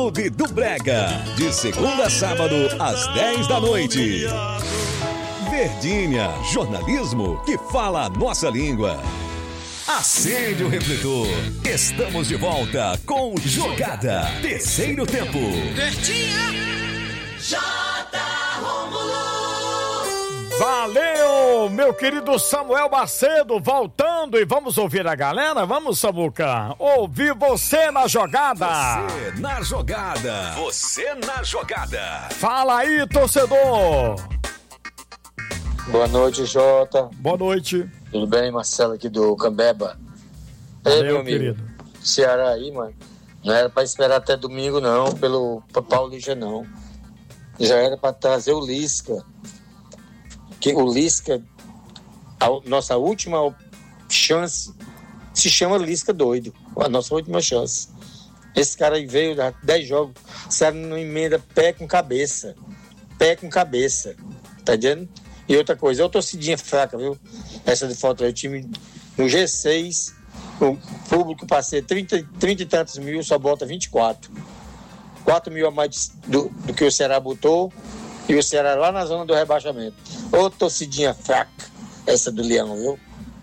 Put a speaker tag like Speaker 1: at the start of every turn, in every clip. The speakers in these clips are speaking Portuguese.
Speaker 1: Clube do Brega, de segunda a sábado, às 10 da noite. Verdinha, jornalismo que fala a nossa língua. Acende o refletor. Estamos de volta com Jogada, terceiro tempo.
Speaker 2: Verdinha!
Speaker 3: Valeu, meu querido Samuel Macedo, voltando, e vamos ouvir a galera? Vamos, Samuca, ouvir você na jogada.
Speaker 1: Você na jogada. Você na jogada.
Speaker 3: Fala aí, torcedor.
Speaker 4: Boa noite, Jota.
Speaker 3: Boa noite.
Speaker 4: Tudo bem, Marcelo aqui do Cambeba.
Speaker 3: Valeu,
Speaker 4: meu amigo.
Speaker 3: querido.
Speaker 4: Ceará aí, mano, não era pra esperar até domingo não, pra Paulista não. Já era pra trazer o Lisca. Que o Lisca, nossa última chance, se chama Lisca doido. A nossa última chance. Esse cara aí veio, 10 jogos, sabe, não emenda pé com cabeça. Pé com cabeça. Tá entendendo? E outra coisa, é uma torcidinha fraca, viu? Essa de foto aí, o time no G6, o público para ser 30 e tantos mil, só bota 24. 4 mil a mais do que o Ceará botou, e o Ceará lá na zona do rebaixamento. Ô torcidinha fraca, essa do Leão, viu?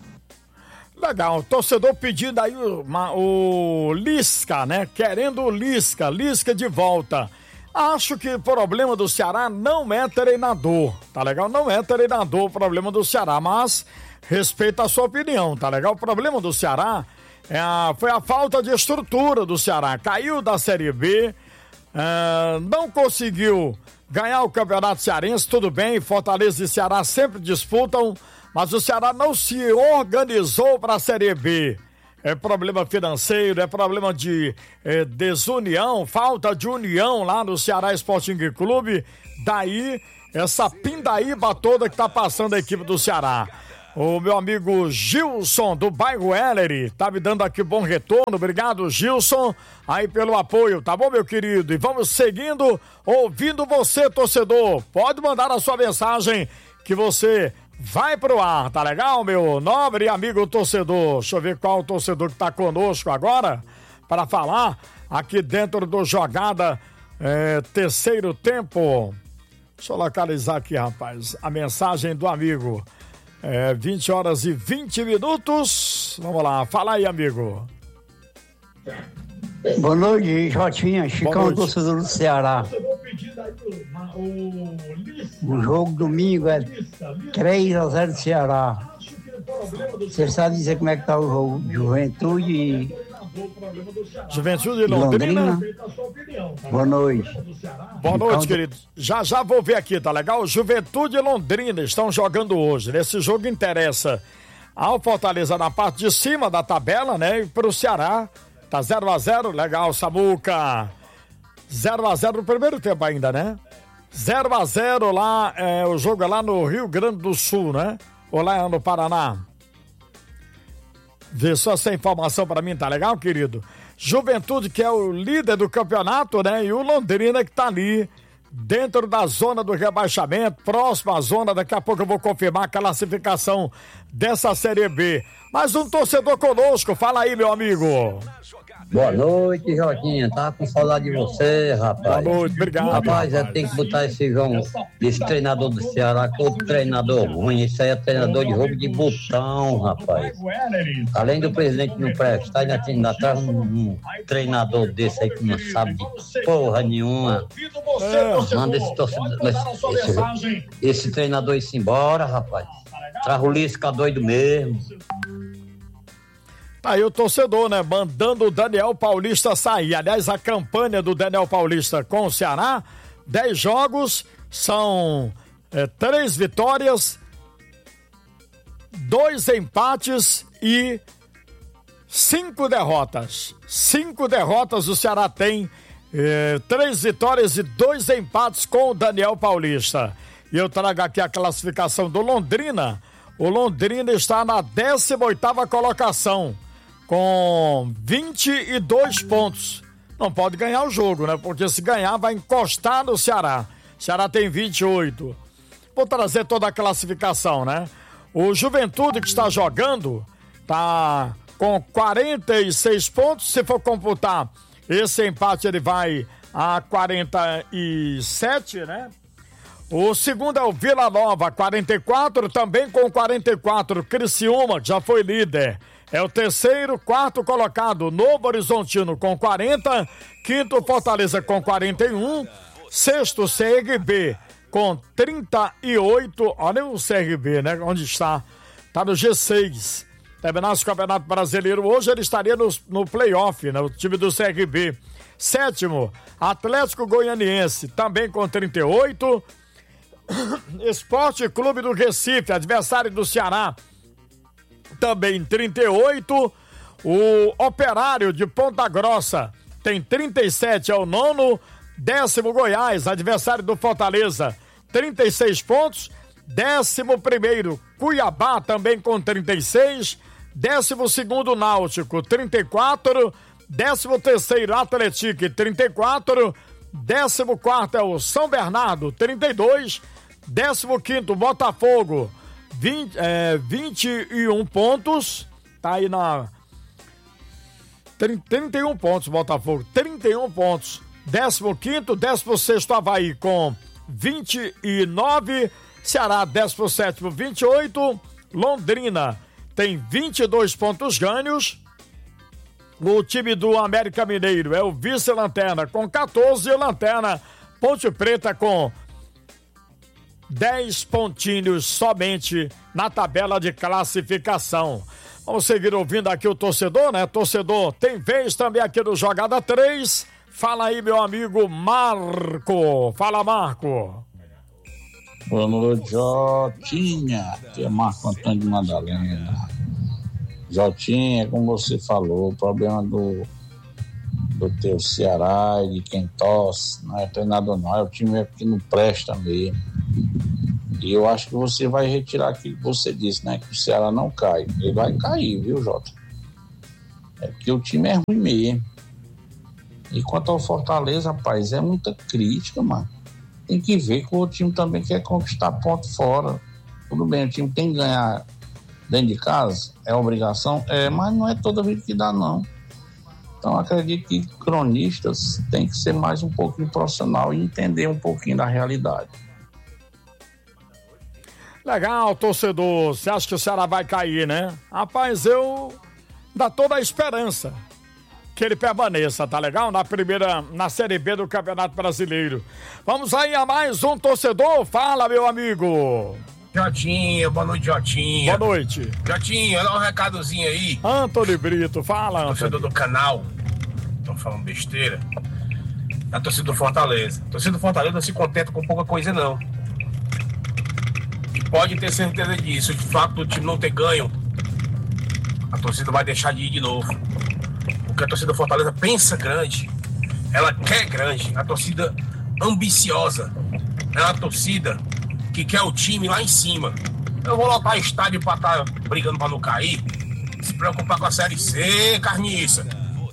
Speaker 3: Legal, o torcedor pedindo aí o Lisca, né? Querendo o Lisca de volta. Acho que o problema do Ceará não é treinador, tá legal? Não é treinador o problema do Ceará, mas respeito a sua opinião, tá legal? O problema do Ceará foi a falta de estrutura do Ceará. Caiu da Série B, não conseguiu ganhar o Campeonato Cearense, tudo bem, Fortaleza e Ceará sempre disputam, mas o Ceará não se organizou para a Série B. É problema financeiro, é problema de desunião, falta de união lá no Ceará Sporting Clube. Daí, essa pindaíba toda que tá passando a equipe do Ceará. O meu amigo Gilson, do bairro Ellery, tá me dando aqui bom retorno. Obrigado, Gilson, aí pelo apoio, tá bom, meu querido? E vamos seguindo, ouvindo você, torcedor. Pode mandar a sua mensagem que você vai pro ar, tá legal, meu nobre amigo torcedor? Deixa eu ver qual o torcedor que tá conosco agora para falar aqui dentro do Jogada terceiro tempo. Deixa eu localizar aqui, rapaz, a mensagem do amigo. 20 horas e 20 minutos. Vamos lá, fala aí, amigo.
Speaker 5: Boa noite, Jotinha, Chicão, torcedor do Ceará. O jogo domingo é 3-0 do Ceará. Você sabe dizer como é que tá o jogo?
Speaker 3: Juventude e Londrina.
Speaker 5: Boa noite.
Speaker 3: Boa noite, querido. Já vou ver aqui, tá legal? Juventude e Londrina estão jogando hoje. Esse jogo interessa ao Fortaleza na parte de cima da tabela, né? E pro Ceará tá 0-0, legal, Samuca. 0-0 no primeiro tempo ainda, né? 0-0 lá, o jogo é lá no Rio Grande do Sul, né? Ou lá no Paraná. Vê só essa informação pra mim, tá legal, querido? Juventude, que é o líder do campeonato, né? E o Londrina, que tá ali dentro da zona do rebaixamento, próximo à zona. Daqui a pouco eu vou confirmar a classificação dessa Série B. Mais um torcedor conosco, fala aí, meu amigo.
Speaker 6: Boa noite, Jotinha. Tava com saudade de você, rapaz.
Speaker 3: Boa noite, obrigado.
Speaker 6: Rapaz, tem que botar esse treinador do Ceará, que outro treinador ruim. Isso aí é treinador de roubo de botão, rapaz. Além do presidente não prestar, ainda traz um treinador desse aí que não sabe de porra nenhuma. Manda esse treinador ir embora, rapaz. Traz o Lisca doido mesmo.
Speaker 3: Tá aí o torcedor, né? Mandando o Daniel Paulista sair. Aliás, a campanha do Daniel Paulista com o Ceará, 10 jogos, são 3 vitórias, 2 empates e 5 derrotas. 5 derrotas o Ceará tem, 3 vitórias e 2 empates com o Daniel Paulista. E eu trago aqui a classificação do Londrina. O Londrina está na 18ª colocação, com 22 pontos. Não pode ganhar o jogo, né? Porque se ganhar vai encostar no Ceará. O Ceará tem 28. Vou trazer toda a classificação, né? O Juventude, que está jogando, tá com 46 pontos. Se for computar esse empate, ele vai a 47, né? O segundo é o Vila Nova, 44, também com 44, Criciúma, que já foi líder. É o terceiro, quarto colocado, Novo Horizontino com 40, quinto Fortaleza com 41, sexto CRB com 38, olha o CRB, né? Onde está? Está no G6. Terminasse o Campeonato Brasileiro hoje, ele estaria no playoff, né? O time do CRB. Sétimo, Atlético Goianiense, também com 38. Esporte Clube do Recife, adversário do Ceará, também 38. O Operário de Ponta Grossa tem 37, é o nono. Décimo Goiás, adversário do Fortaleza, 36 pontos. 11º Cuiabá, também com 36. 12º Náutico, 34. 13º Atlético, 34. 14º é o São Bernardo, 32. 15º Botafogo, 21 pontos. Tá aí na 31 pontos Botafogo, 31 pontos. 15º, 16º Avaí com 29. Ceará, 17º, 28. Londrina tem 22 pontos ganhos. O time do América Mineiro é o vice-lanterna com 14 e o lanterna Ponte Preta com 10 pontinhos somente na tabela de classificação. Vamos seguir ouvindo aqui o torcedor, né? Torcedor tem vez também aqui no Jogada 3. Fala aí, meu amigo Marco. Fala, Marco.
Speaker 7: Boa noite, Jotinha. Aqui é Marco Antônio de Madalena. Jotinha, como você falou, o problema do teu Ceará e de quem torce não é treinador não, é o time que não presta mesmo. E eu acho que você vai retirar aquilo que você disse, né? Que o Ceará não cai. Ele vai cair, viu, Jota? É porque o time é ruim mesmo. E quanto ao Fortaleza, rapaz, é muita crítica, mano. Tem que ver que o time também quer conquistar ponto fora. Tudo bem, o time tem que ganhar dentro de casa, é obrigação, mas não é toda vez que dá, não. Então acredito que cronistas têm que ser mais um pouquinho profissional e entender um pouquinho da realidade.
Speaker 3: Legal, torcedor. Você acha que o Ceará vai cair, né? Rapaz, eu dá toda a esperança que ele permaneça, tá legal? Na Série B do Campeonato Brasileiro. Vamos aí a mais um torcedor. Fala, meu amigo.
Speaker 8: Jotinha, boa noite, Jotinha.
Speaker 3: Boa noite.
Speaker 8: Jotinha, dá um recadozinho aí.
Speaker 3: Antônio Brito, fala, Antônio.
Speaker 8: Torcedor do canal. Estão falando besteira. A torcida do Fortaleza. A torcida do Fortaleza não se contenta com pouca coisa, não. E pode ter certeza disso. De fato, do time não ter ganho, a torcida vai deixar de ir de novo. Porque a torcida do Fortaleza pensa grande. Ela quer grande. A torcida ambiciosa. É uma torcida que quer o time lá em cima. Eu vou lotar estádio pra estar brigando pra não cair. Se preocupar com a Série C, carniça.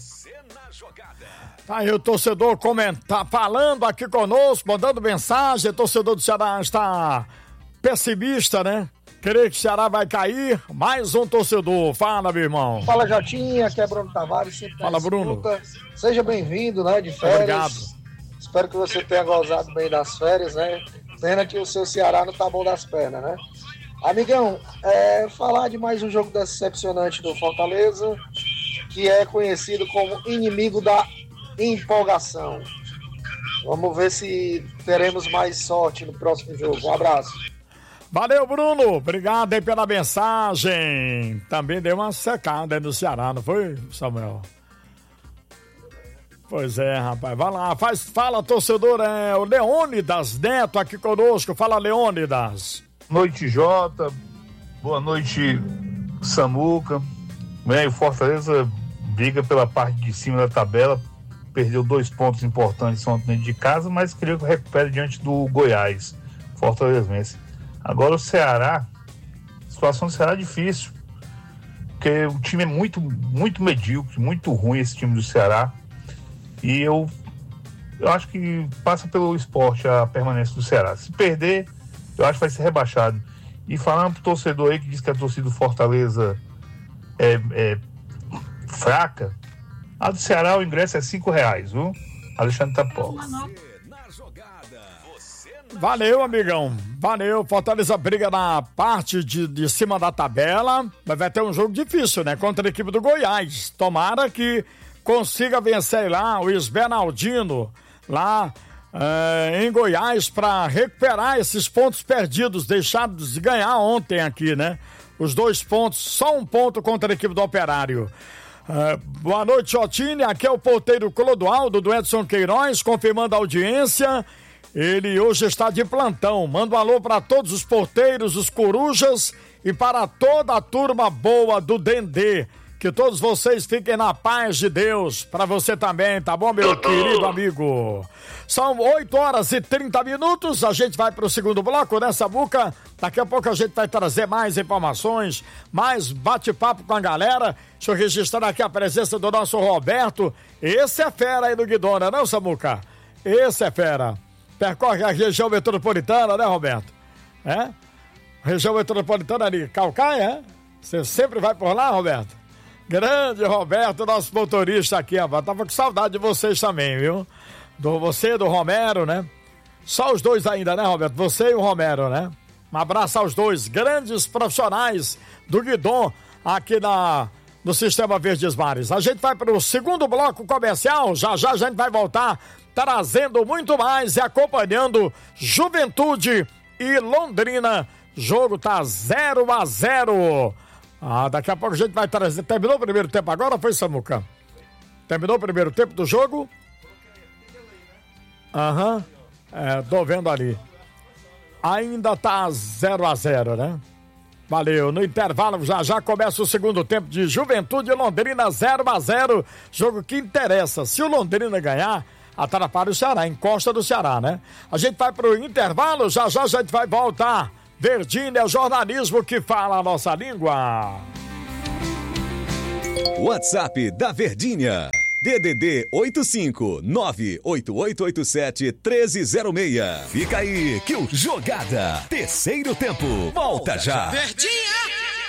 Speaker 3: Tá aí o torcedor falando aqui conosco, mandando mensagem. O torcedor do Ceará está pessimista, né? Querer que o Ceará vai cair. Mais um torcedor. Fala, meu irmão.
Speaker 9: Fala, Jotinha. Aqui é Bruno Tavares.
Speaker 3: Fala, Bruno.
Speaker 9: Seja bem-vindo, né, de férias.
Speaker 3: Obrigado.
Speaker 9: Espero que você tenha gozado bem das férias, né? Pena que o seu Ceará não tá bom das pernas, né? Amigão, falar de mais um jogo decepcionante do Fortaleza, que é conhecido como inimigo da empolgação. Vamos ver se teremos mais sorte no próximo jogo. Um abraço.
Speaker 3: Valeu, Bruno. Obrigado aí pela mensagem. Também deu uma secada aí no Ceará, não foi, Samuel? Pois é, rapaz. Vai lá. Fala, torcedor. O Leônidas Neto aqui conosco. Fala, Leônidas.
Speaker 10: Noite, Jota. Boa noite, Samuca. O Fortaleza briga pela parte de cima da tabela. Perdeu 2 pontos importantes ontem de casa, mas creio que recupere diante do Goiás. Fortaleza vence. Agora o Ceará, a situação do Ceará é difícil. Porque o time é muito, muito medíocre, muito ruim esse time do Ceará. E eu acho que passa pelo esporte a permanência do Ceará. Se perder, eu acho que vai ser rebaixado. E falando pro torcedor aí que diz que a torcida do Fortaleza é fraca, a do Ceará o ingresso é R$5, viu? Alexandre Tapola.
Speaker 3: Valeu, amigão. Valeu. Fortaleza briga na parte de cima da tabela. Mas vai ter um jogo difícil, né? Contra a equipe do Goiás. Tomara que consiga vencer lá o Esbernaldino, lá em Goiás, para recuperar esses pontos perdidos, deixados de ganhar ontem aqui, né? Os 2 pontos, só 1 ponto contra a equipe do Operário. Boa noite, Jotini. Aqui é o porteiro Clodoaldo, do Edson Queiroz, confirmando a audiência. Ele hoje está de plantão. Manda um alô para todos os porteiros, os corujas e para toda a turma boa do Dendê. Que todos vocês fiquem na paz de Deus. Para você também, tá bom, meu querido amigo? São 8h30. A gente vai para o segundo bloco, né, Samuca? Daqui a pouco a gente vai trazer mais informações, mais bate-papo com a galera. Deixa eu registrar aqui a presença do nosso Roberto. Esse é fera aí do Guidona, não, Samuca? Esse é fera. Percorre a região metropolitana, né, Roberto? É? Região metropolitana ali, Calcaia, é? Você sempre vai por lá, Roberto? Grande Roberto, nosso motorista aqui, rapaz. Tava com saudade de vocês também, viu? Você e do Romero, né? Só os dois ainda, né, Roberto? Você e o Romero, né? Um abraço aos dois grandes profissionais do Guidon aqui no Sistema Verdes Mares. A gente vai para o segundo bloco comercial. Já a gente vai voltar trazendo muito mais e acompanhando Juventude e Londrina. Jogo tá 0-0. Daqui a pouco a gente vai trazer. Terminou o primeiro tempo agora, foi, Samuca? Terminou o primeiro tempo do jogo? Tô vendo ali. Ainda tá 0-0, né? Valeu. No intervalo já começa o segundo tempo de Juventude e Londrina 0-0. Jogo que interessa. Se o Londrina ganhar, atrapalha o Ceará, encosta do Ceará, né? A gente vai pro intervalo, já a gente vai voltar. Verdinha, é jornalismo que fala a nossa língua.
Speaker 1: WhatsApp da Verdinha. DDD 85988871306. Fica aí que o Jogada Terceiro Tempo volta já.
Speaker 2: Verdinha!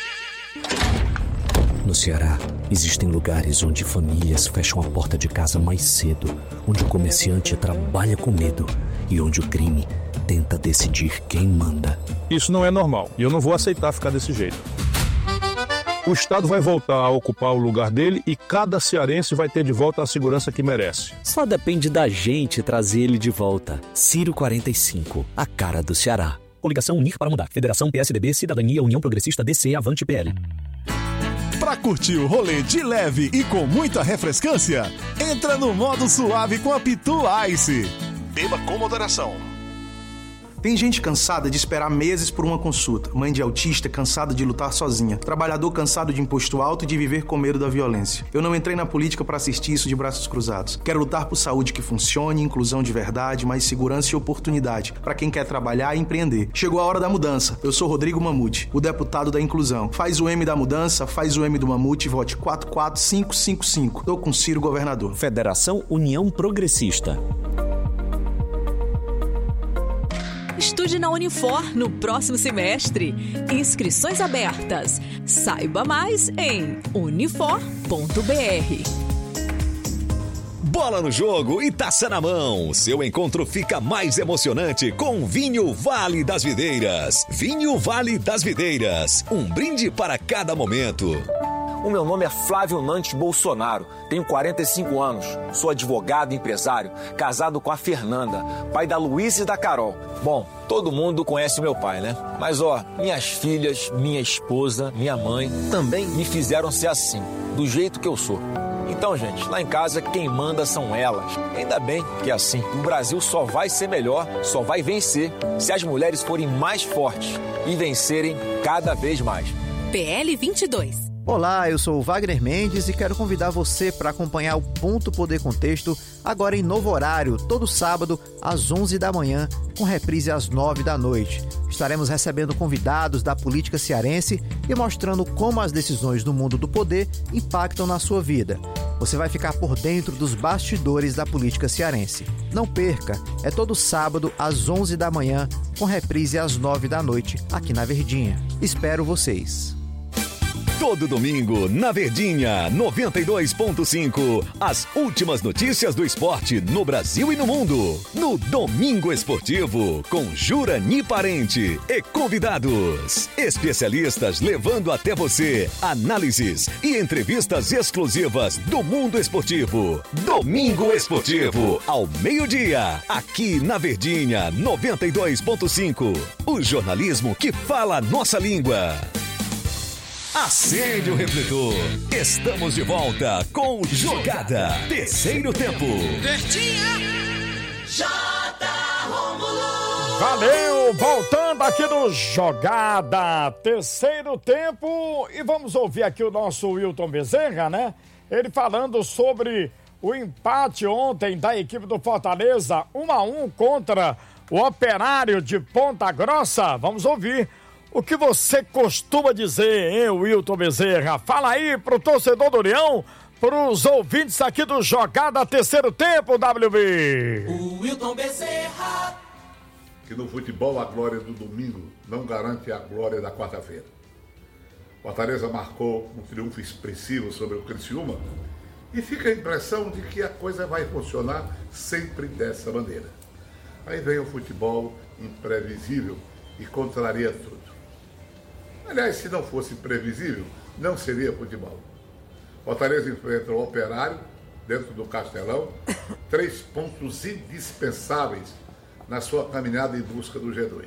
Speaker 11: No Ceará, existem lugares onde famílias fecham a porta de casa mais cedo, onde o comerciante trabalha com medo e onde o crime tenta decidir quem manda.
Speaker 12: Isso não é normal e eu não vou aceitar ficar desse jeito. O Estado vai voltar a ocupar o lugar dele e cada cearense vai ter de volta a segurança que merece.
Speaker 11: Só depende da gente trazer ele de volta. Ciro 45, a cara do Ceará. Coligação Unir para Mudar. Federação PSDB, Cidadania, União Progressista, DC, Avante PL.
Speaker 13: Pra curtir o rolê de leve e com muita refrescância, entra no modo suave com a Pitu Ice. Beba com moderação.
Speaker 14: Tem gente cansada de esperar meses por uma consulta, mãe de autista cansada de lutar sozinha, trabalhador cansado de imposto alto e de viver com medo da violência. Eu não entrei na política para assistir isso de braços cruzados. Quero lutar por saúde que funcione, inclusão de verdade, mais segurança e oportunidade para quem quer trabalhar e empreender. Chegou a hora da mudança. Eu sou Rodrigo Mamute, o deputado da inclusão. Faz o M da mudança, faz o M do Mamute e vote 44555. Tô com Ciro governador.
Speaker 11: Federação União Progressista.
Speaker 15: Estude na Unifor no próximo semestre. Inscrições abertas. Saiba mais em unifor.br.
Speaker 1: Bola no jogo e taça na mão. Seu encontro fica mais emocionante com Vinho Vale das Videiras. Vinho Vale das Videiras. Um brinde para cada momento.
Speaker 16: O meu nome é Flávio Nantes Bolsonaro, tenho 45 anos, sou advogado e empresário, casado com a Fernanda, pai da Luísa e da Carol. Bom, todo mundo conhece o meu pai, né? Mas minhas filhas, minha esposa, minha mãe também me fizeram ser assim, do jeito que eu sou. Então, gente, lá em casa quem manda são elas. Ainda bem que é assim. O Brasil só vai ser melhor, só vai vencer se as mulheres forem mais fortes e vencerem cada vez mais.
Speaker 15: PL 22.
Speaker 17: Olá, eu sou o Wagner Mendes e quero convidar você para acompanhar o Ponto Poder Contexto agora em novo horário, todo sábado às 11 da manhã, com reprise às 9 da noite. Estaremos recebendo convidados da política cearense e mostrando como as decisões do mundo do poder impactam na sua vida. Você vai ficar por dentro dos bastidores da política cearense. Não perca, é todo sábado às 11 da manhã, com reprise às 9 da noite, aqui na Verdinha. Espero vocês.
Speaker 1: Todo domingo, na Verdinha 92.5. As últimas notícias do esporte no Brasil e no mundo. No Domingo Esportivo, com Jurani Parente e convidados. Especialistas levando até você análises e entrevistas exclusivas do mundo esportivo. Domingo Esportivo, ao meio-dia, aqui na Verdinha 92.5. O jornalismo que fala a nossa língua. Acende o refletor. Estamos de volta com Jogada. Terceiro tempo.
Speaker 2: Verdinha. J. Rômulo.
Speaker 3: Valeu, voltando aqui no Jogada. Terceiro tempo. E vamos ouvir aqui o nosso Wilton Bezerra, né? Ele falando sobre o empate ontem da equipe do Fortaleza, 1-1 contra o Operário de Ponta Grossa. Vamos ouvir o que você costuma dizer, hein, Wilton Bezerra? Fala aí pro torcedor do Leão, pros ouvintes aqui do Jogada Terceiro Tempo, WB.
Speaker 2: O Wilton Bezerra.
Speaker 18: Que no futebol a glória do domingo não garante a glória da quarta-feira. Fortaleza marcou um triunfo expressivo sobre o Criciúma e fica a impressão de que a coisa vai funcionar sempre dessa maneira. Aí vem o futebol imprevisível e contraria tudo. Aliás, se não fosse previsível, não seria futebol. Fortaleza enfrenta o Operário, dentro do Castelão, 3 pontos indispensáveis na sua caminhada em busca do G2.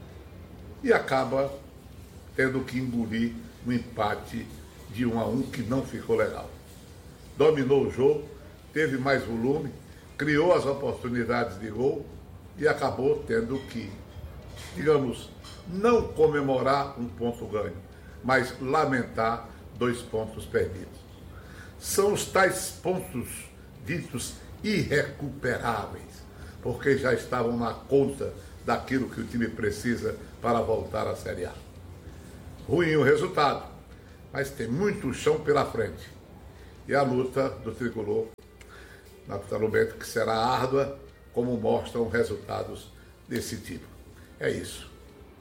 Speaker 18: E acaba tendo que engolir um empate de 1-1 que não ficou legal. Dominou o jogo, teve mais volume, criou as oportunidades de gol e acabou tendo que, digamos, não comemorar um ponto ganho, mas lamentar 2 pontos perdidos. São os tais pontos ditos irrecuperáveis, porque já estavam na conta daquilo que o time precisa para voltar à Série A. Ruim o resultado, mas tem muito chão pela frente. E a luta do tricolor, naturalmente, que será árdua, como mostram resultados desse tipo. É isso.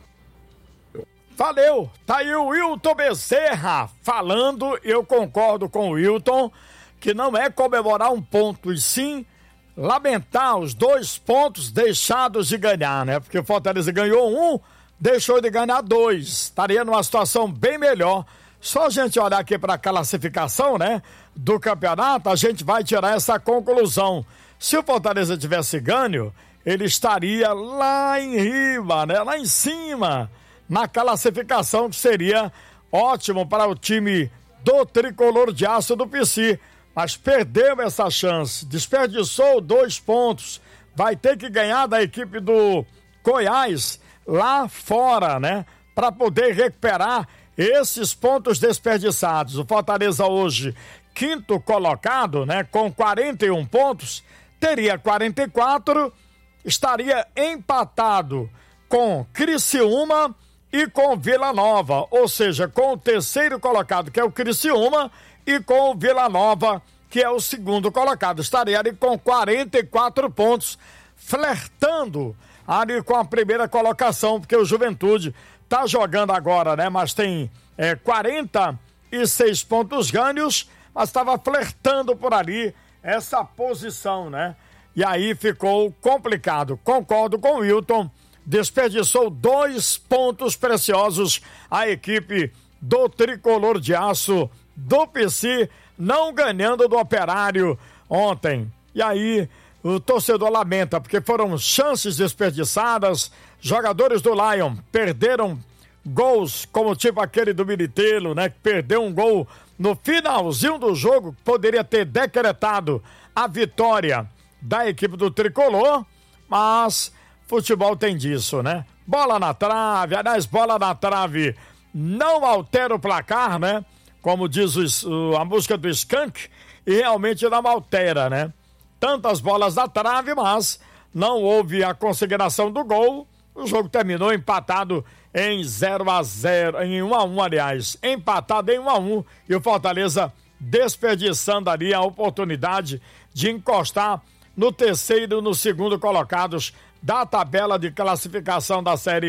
Speaker 3: Valeu, tá aí o Wilton Bezerra falando. Eu concordo com o Wilton que não é comemorar um ponto, e sim lamentar os 2 pontos deixados de ganhar, né? Porque o Fortaleza ganhou 1, deixou de ganhar 2. Estaria numa situação bem melhor. Só a gente olhar aqui para a classificação, né, do campeonato, a gente vai tirar essa conclusão. Se o Fortaleza tivesse ganho, ele estaria lá em riba, né, lá em cima, na classificação, que seria ótimo para o time do Tricolor de Aço do PC. Mas perdeu essa chance, desperdiçou 2 pontos, vai ter que ganhar da equipe do Goiás lá fora, né, para poder recuperar esses pontos desperdiçados. O Fortaleza hoje, 5º colocado, né, com 41 pontos, teria 44, estaria empatado com Criciúma e com Vila Nova, ou seja, com o 3º colocado, que é o Criciúma, e com o Vila Nova, que é o 2º colocado. Estaria ali com 44 pontos, flertando ali com a primeira colocação, porque o Juventude tá jogando agora, né? Mas tem 46 pontos ganhos, mas estava flertando por ali essa posição, né? E aí ficou complicado. Concordo com o Wilton, desperdiçou 2 pontos preciosos a equipe do Tricolor de Aço do PC, não ganhando do Operário ontem. E aí o torcedor lamenta, porque foram chances desperdiçadas. Jogadores do Lion perderam gols, como tipo aquele do Militelo, né, que perdeu um gol no finalzinho do jogo, que poderia ter decretado a vitória da equipe do Tricolor, mas futebol tem disso, né? Bola na trave, aliás, bola na trave não altera o placar, né? Como diz a música do Skank, e realmente não altera, né? Tantas bolas na trave, mas não houve a consignação do gol. O jogo terminou empatado em 0-0, em 1-1, aliás, empatado em 1-1, e o Fortaleza desperdiçando ali a oportunidade de encostar no 3º e no 2º colocados da tabela de classificação da Série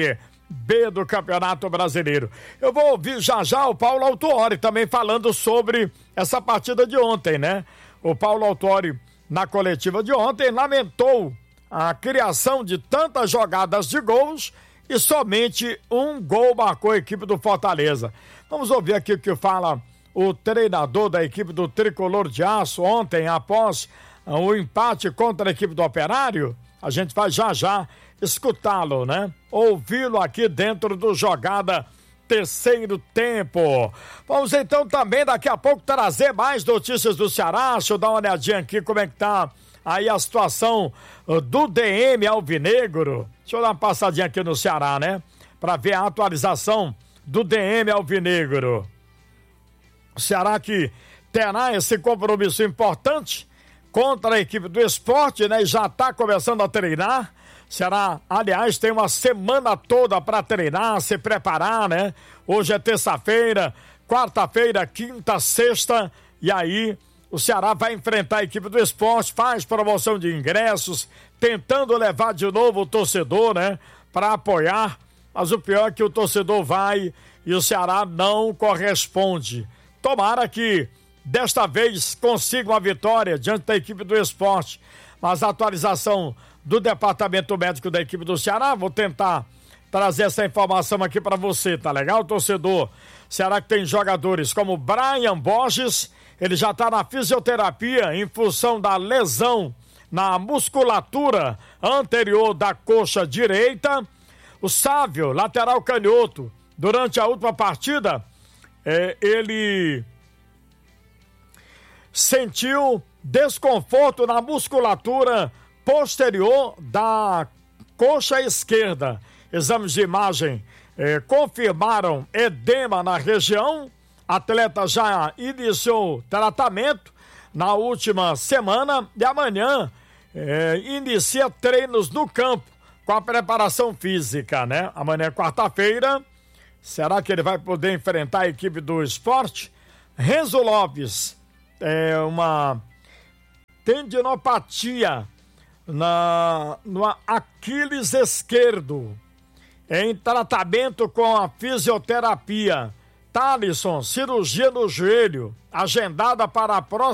Speaker 3: B do Campeonato Brasileiro. Eu vou ouvir já o Paulo Autuori também falando sobre essa partida de ontem, né? O Paulo Autuori, na coletiva de ontem, lamentou a criação de tantas jogadas de gols e somente um gol marcou a equipe do Fortaleza. Vamos ouvir aqui o que fala o treinador da equipe do Tricolor de Aço ontem, após o empate contra a equipe do Operário. A gente vai já escutá-lo, né? Ouvi-lo aqui dentro do Jogada Terceiro Tempo. Vamos então também daqui a pouco trazer mais notícias do Ceará. Deixa eu dar uma olhadinha aqui como é que tá aí a situação do DM Alvinegro. Deixa eu dar uma passadinha aqui no Ceará, né? Para ver a atualização do DM Alvinegro. O Ceará que terá esse compromisso importante contra a equipe do Sport, né? E já está começando a treinar. Ceará, aliás, tem uma semana toda para treinar, se preparar, né? Hoje é terça-feira, quarta-feira, quinta, sexta, e aí o Ceará vai enfrentar a equipe do Sport, faz promoção de ingressos, tentando levar de novo o torcedor, né? Para apoiar, mas o pior é que o torcedor vai e o Ceará não corresponde. Tomara que desta vez consiga uma vitória diante da equipe do Sport, mas a atualização do departamento médico da equipe do Ceará, vou tentar trazer essa informação aqui para você, tá legal, torcedor? Ceará que tem jogadores como Brian Borges, ele já tá na fisioterapia em função da lesão na musculatura anterior da coxa direita. O Sávio, lateral canhoto, durante a última partida, ele sentiu desconforto na musculatura posterior da coxa esquerda. Exames de imagem confirmaram edema na região. Atleta já iniciou tratamento na última semana e amanhã inicia treinos no campo com a preparação física, né? Amanhã é quarta-feira. Será que ele vai poder enfrentar a equipe do Sport? Renzo Lopes, uma tendinopatia no Aquiles esquerdo, em tratamento com a fisioterapia. Thalisson, cirurgia no joelho, agendada para a próxima